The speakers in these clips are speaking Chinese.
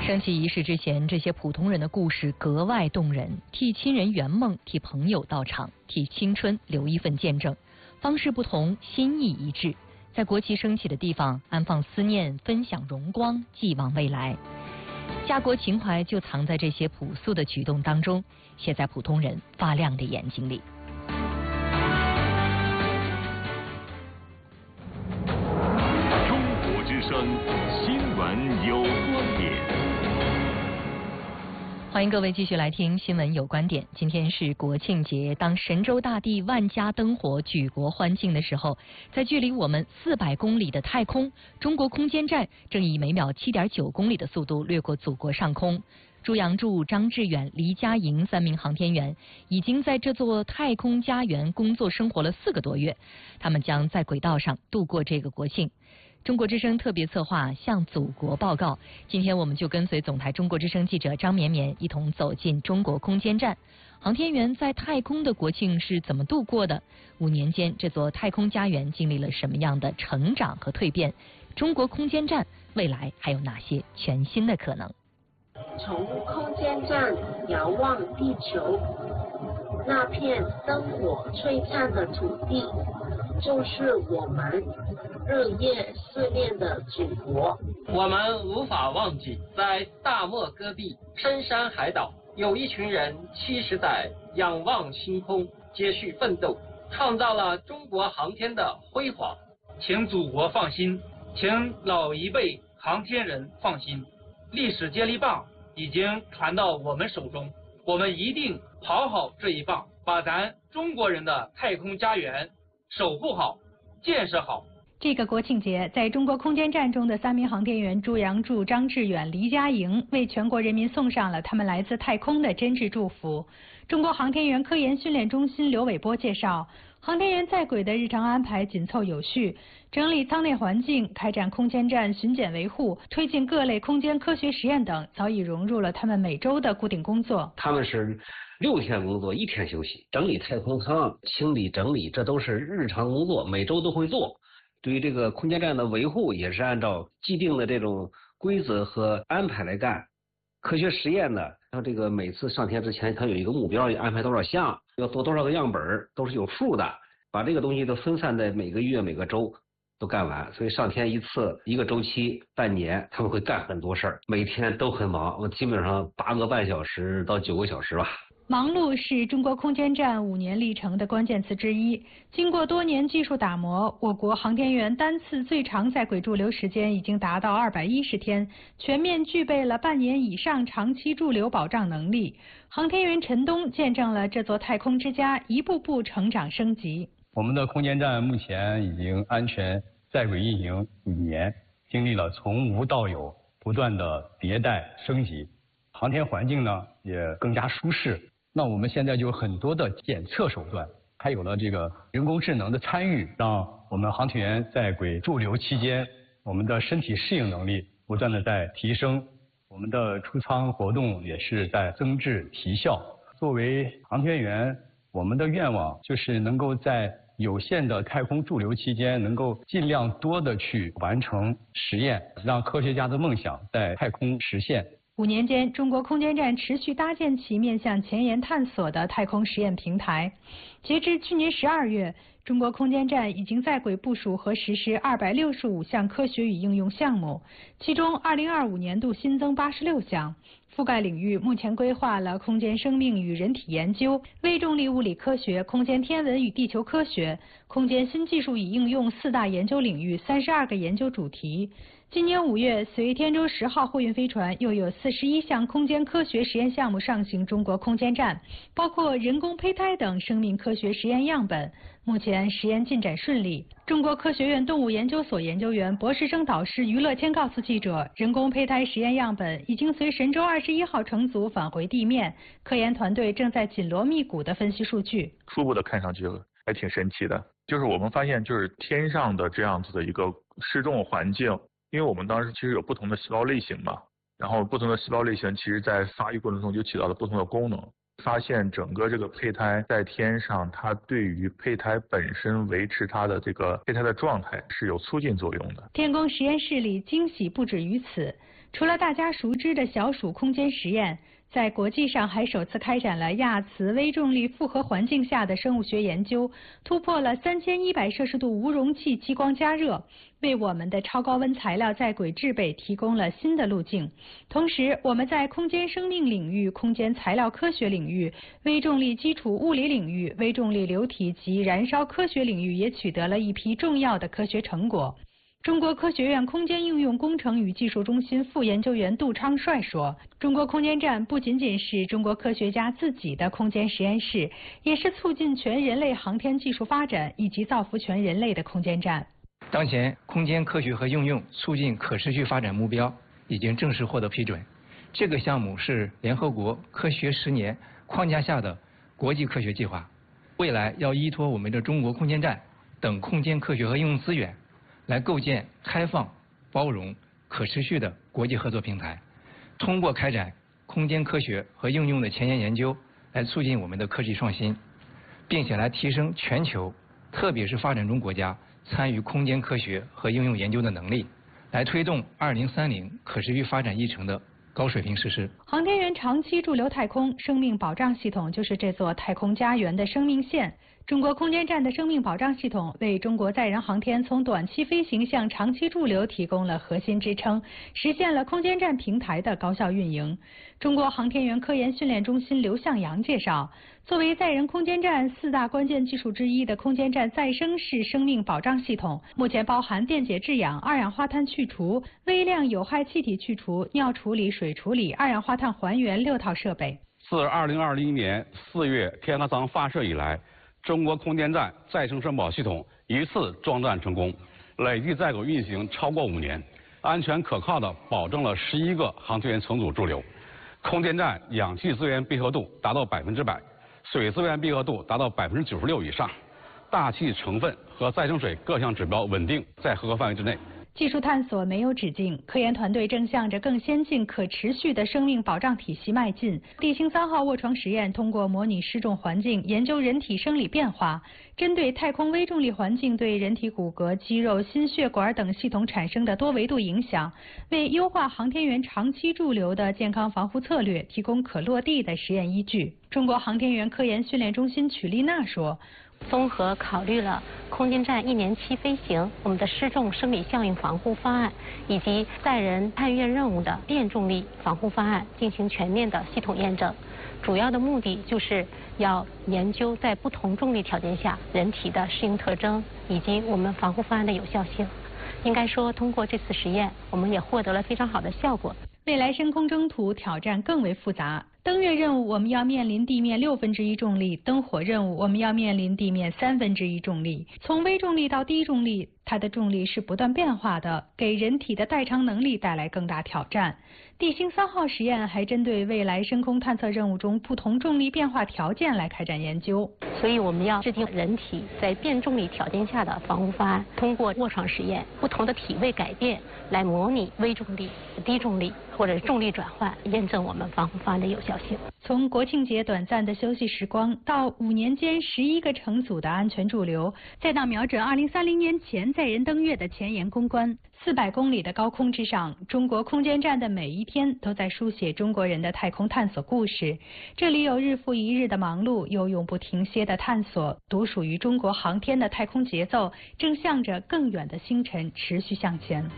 升旗仪式之前，这些普通人的故事格外动人，替亲人圆梦，替朋友到场，替青春留一份见证。方式不同，心意一致。在国旗升起的地方，安放思念，分享荣光，寄望未来。家国情怀就藏在这些朴素的举动当中，写在普通人发亮的眼睛里。 中国之声新闻有观点。 欢迎各位继续来听新闻有观点。今天是国庆节，当神州大地万家灯火举国欢庆的时候，在距离我们400公里的太空，中国空间站正以每秒7.9公里的速度掠过祖国上空。朱杨柱、张志远、黎佳莹3名航天员已经在这座太空家园工作生活了4个多月，他们将在轨道上度过这个国庆。中国之声特别策划向祖国报告，今天我们就跟随总台中国之声记者张绵绵一同走进中国空间站。航天员在太空的国庆是怎么度过的？5年间，这座太空家园经历了什么样的成长和蜕变？中国空间站未来还有哪些全新的可能？ 从空间站遥望地球，那片灯火璀璨的土地，就是我们日夜思念的祖国。 我们无法忘记，在大漠戈壁、深山海岛，有一群人70载仰望星空，接续奋斗，创造了中国航天的辉煌。 请祖国放心，请老一辈航天人放心，历史接力棒已经传到我们手中，我们一定跑好这一棒，把咱中国人的太空家园守护好、建设好。 这个国庆节，在中国空间站中的3名航天员朱杨柱、张志远、黎佳莹为全国人民送上了他们来自太空的真挚祝福。中国航天员科研训练中心刘伟波介绍，航天员在轨的日常安排紧凑有序，整理舱内环境，开展空间站巡检维护，推进各类空间科学实验等，早已融入了他们每周的固定工作。 他们是6天工作，1天休息，整理太空舱、清理整理，这都是日常工作，每周都会做。对于这个空间站的维护也是按照既定的这种规则和安排来干。科学实验呢，像这个每次上天之前，它有一个目标，安排多少项，要做多少个样本，都是有数的。把这个东西都分散在每个月、每个周都干完。所以上天一次1个周期，半年，他们会干很多事儿，每天都很忙，我基本上8个半小时到9个小时吧。 忙碌是中国空间站5年历程的关键词之一。经过多年技术打磨，我国航天员单次最长在轨驻留时间已经达到210天，全面具备了半年以上长期驻留保障能力。航天员陈东见证了这座太空之家一步步成长升级。 我们的空间站目前已经安全在轨运行5年，经历了从无到有不断的迭代升级，航天环境呢也更加舒适。那我们现在就有很多的检测手段，还有了这个人工智能的参与，让我们航天员在轨驻留期间，我们的身体适应能力不断的在提升，我们的出舱活动也是在增质提效。作为航天员，我们的愿望就是能够在有限的太空驻留期间，能够尽量多的去完成实验，让科学家的梦想在太空实现。 5年间，中国空间站持续搭建起面向前沿探索的太空实验平台。截至去年12月，中国空间站已经在轨部署和实施265项科学与应用项目，其中2025年度新增86项。覆盖领域目前规划了空间生命与人体研究、微重力物理科学、空间天文与地球科学、空间新技术与应用4大研究领域32个研究主题。今年5月，随天舟10号货运飞船又有41项空间科学实验项目上行中国空间站，包括人工胚胎等生命科学实验样本。目前实验进展顺利。中国科学院动物研究所研究员、博士生导师于乐谦告诉记者，人工胚胎实验样本已经随神舟21号乘组返回地面，科研团队正在紧锣密鼓地分析数据。 初步的看上去还挺神奇的，就是我们发现就是天上的这样子的一个失重环境，因为我们当时其实有不同的细胞类型嘛，然后不同的细胞类型其实在发育过程中就起到了不同的功能。发现整个这个胚胎在天上，它对于胚胎本身维持它的这个胚胎的状态是有促进作用的。 天宫实验室里惊喜不止于此， 除了大家熟知的小鼠空间实验，在国际上还首次开展了亚磁微重力复合环境下的生物学研究，突破了3100摄氏度无容器激光加热，为我们的超高温材料在轨制备提供了新的路径。同时，我们在空间生命领域、空间材料科学领域、微重力基础物理领域、微重力流体及燃烧科学领域也取得了一批重要的科学成果。中国科学院空间应用工程与技术中心副研究员杜昌帅说，中国空间站不仅仅是中国科学家自己的空间实验室，也是促进全人类航天技术发展以及造福全人类的空间站。 当前空间科学和应用促进可持续发展目标已经正式获得批准，这个项目是联合国科学10年框架下的国际科学计划，未来要依托我们的中国空间站等空间科学和应用资源，来构建开放、包容、可持续的国际合作平台，通过开展空间科学和应用的前沿研究，来促进我们的科技创新，并且来提升全球，特别是发展中国家参与空间科学和应用研究的能力，来推动2030可持续发展议程的高水平实施。 航天员长期驻留太空，生命保障系统就是这座太空家园的生命线。中国空间站的生命保障系统为中国载人航天从短期飞行向长期驻留提供了核心支撑，实现了空间站平台的高效运营。中国航天员科研训练中心刘向阳介绍，作为载人空间站4大关键技术之一的空间站再生式生命保障系统，目前包含电解质氧、二氧化碳去除、微量有害气体去除、尿处理、水处理、二氧化碳还原6套设备。 自2020年4月天河舱发射以来，中国空间站再生生保系统一次装站成功，累计在轨运行超过5年，安全可靠地保证了11个航天员乘组驻留。空间站氧气资源闭合度达到100%，水资源闭合度达到96%以上，大气成分和再生水各项指标稳定在合格范围之内。 技术探索没有止境，科研团队正向着更先进、可持续的生命保障体系迈进。地星3号卧床实验通过模拟失重环境，研究人体生理变化，针对太空微重力环境对人体骨骼、肌肉、心血管等系统产生的多维度影响，为优化航天员长期驻留的健康防护策略提供可落地的实验依据。中国航天员科研训练中心曲丽娜说， 综合考虑了空间站1年期飞行、我们的失重生理效应防护方案以及载人探月任务的电重力防护方案，进行全面的系统验证。主要的目的就是要研究在不同重力条件下人体的适应特征以及我们防护方案的有效性。应该说，通过这次实验，我们也获得了非常好的效果。 未来深空征途挑战更为复杂。登月任务我们要面临地面1/6重力，登火任务我们要面临地面1/3重力。从微重力到低重力，它的重力是不断变化的，给人体的代偿能力带来更大挑战。地星3号实验还针对未来深空探测任务中不同重力变化条件来开展研究。 所以我们要制定人体在变重力条件下的防护方案，通过卧床实验，不同的体位改变来模拟微重力、低重力或者重力转换，验证我们防护方案的有效性。 从国庆节短暂的休息时光，到5年间11个乘组的安全驻留，再到瞄准2030年前载人登月的前沿攻关，400公里的高空之上，中国空间站的每一天都在书写中国人的太空探索故事。这里有日复一日的忙碌，有永不停歇的探索，独属于中国航天的太空节奏正向着更远的星辰持续向前。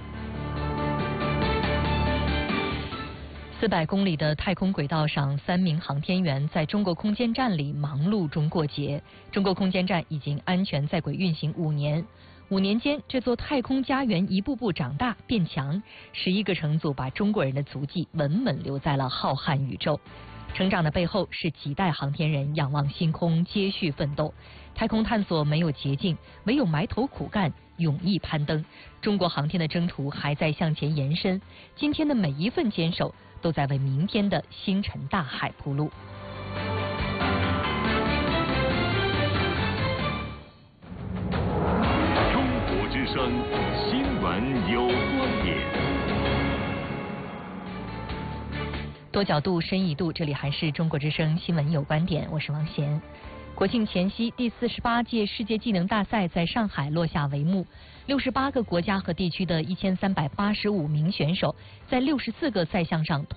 400公里的太空轨道上，3名航天员在中国空间站里忙碌中过节。中国空间站已经安全在轨运行5年，5年间，这座太空家园一步步长大变强，11个乘组把中国人的足迹稳稳留在了浩瀚宇宙。成长的背后是几代航天人仰望星空，接续奋斗。太空探索没有捷径，唯有埋头苦干，勇毅攀登。中国航天的征途还在向前延伸，今天的每一份坚守都在为明天的星辰大海铺路。 中国之声新闻有观点， 多角度、深一度，这里还是中国之声新闻有观点，我是王贤。 国庆前夕，第48届世界技能大赛在上海落下帷幕。68个国家和地区的1385名选手，在64个赛项上